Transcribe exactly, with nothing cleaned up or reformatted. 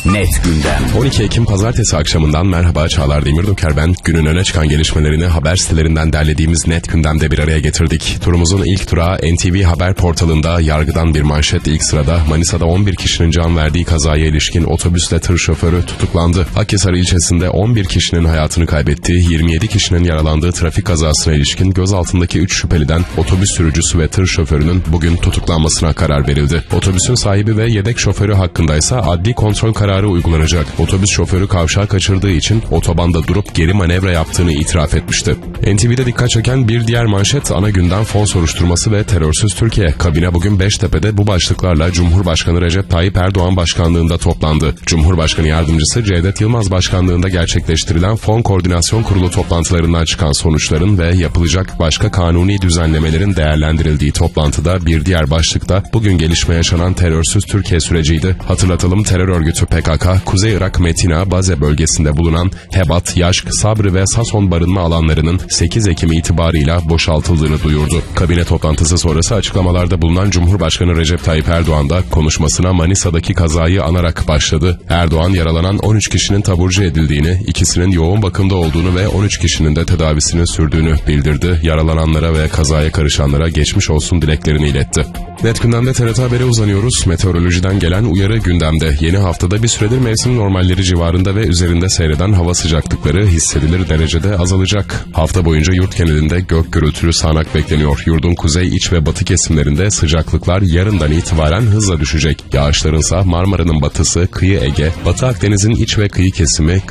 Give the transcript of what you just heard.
Net Gündem. on iki Ekim Pazartesi akşamından merhaba, Çağlar Demirdoker ben. Günün öne çıkan gelişmelerini haber sitelerinden derlediğimiz Net Gündem'de bir araya getirdik. Turumuzun ilk durağı N T V Haber portalında yargıdan bir manşet ilk sırada. Manisa'da on bir kişinin can verdiği kazaya ilişkin otobüsle tır şoförü tutuklandı. Akhisar ilçesinde on bir kişinin hayatını kaybettiği, yirmi yedi kişinin yaralandığı trafik kazasına ilişkin gözaltındaki üç şüpheliden otobüs sürücüsü ve tır şoförünün bugün tutuklanmasına karar verildi. Otobüsün sahibi ve yedek şoförü hakkındaysa adli kontrol kararı uygulanacak. Otobüs şoförü kavşağı kaçırdığı için otobanda durup geri manevra yaptığını itiraf etmişti. N T V'de dikkat çeken bir diğer manşet ana gündem fon soruşturması ve terörsüz Türkiye. Kabine bugün Beştepe'de bu başlıklarla Cumhurbaşkanı Recep Tayyip Erdoğan başkanlığında toplandı. Cumhurbaşkanı Yardımcısı Cevdet Yılmaz başkanlığında gerçekleştirilen Fon Koordinasyon Kurulu toplantılarından çıkan sonuçların ve yapılacak başka kanuni düzenlemelerin değerlendirildiği toplantıda bir diğer başlıkta bugün gelişme yaşanan terörsüz Türkiye süreciydi. Hatırlatalım, terör örgütü P K K, Kuzey Irak Metina, Baze bölgesinde bulunan Hebat, Yaşk, Sabri ve Sason barınma alanlarının sekiz Ekim itibarıyla boşaltıldığını duyurdu. Kabine toplantısı sonrası açıklamalarda bulunan Cumhurbaşkanı Recep Tayyip Erdoğan da konuşmasına Manisa'daki kazayı anarak başladı. Erdoğan yaralanan on üç kişinin taburcu edildiğini, ikisinin yoğun bakımda olduğunu ve on üç kişinin de tedavisinin sürdüğünü bildirdi. Yaralananlara ve kazaya karışanlara geçmiş olsun dileklerini iletti. Net Gündem'de T R T Haber'e uzanıyoruz. Meteorolojiden gelen uyarı gündemde. Yeni haftada bir süredir mevsim normalleri civarında ve üzerinde seyreden hava sıcaklıkları hissedilir derecede azalacak. Hafta boyunca yurt genelinde gök gürültülü sağanak bekleniyor. Yurdun kuzey, iç ve batı kesimlerinde sıcaklıklar yarından itibaren hızla düşecek. Yağışlarınsa Marmara'nın batısı, kıyı Ege, Batı Akdeniz'in iç ve kıyı kesimi,